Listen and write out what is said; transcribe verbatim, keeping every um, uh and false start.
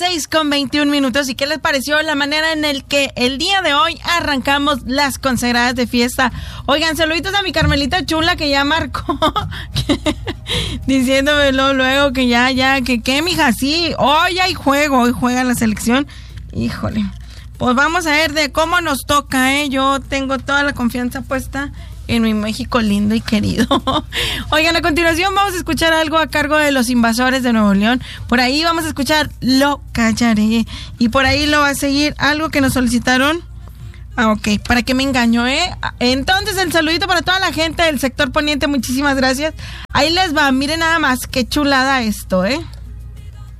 seis con veintiún minutos. ¿Y qué les pareció la manera en el que el día de hoy arrancamos las consagradas de fiesta? Oigan, saluditos a mi Carmelita chula que ya marcó, diciéndomelo luego que ya, ya, que qué, mija, sí, hoy hay juego, hoy juega la selección. Híjole, pues vamos a ver de cómo nos toca, ¿eh? Yo tengo toda la confianza puesta en mi México lindo y querido. Oigan, a continuación vamos a escuchar algo a cargo de Los Invasores de Nuevo León. Por ahí vamos a escuchar Lo Callaré. Y por ahí lo va a seguir algo que nos solicitaron. Ah, ok, para que me engaño, ¿eh? Entonces, el saludito para toda la gente del sector poniente, muchísimas gracias. Ahí les va, miren nada más, qué chulada esto, ¿eh?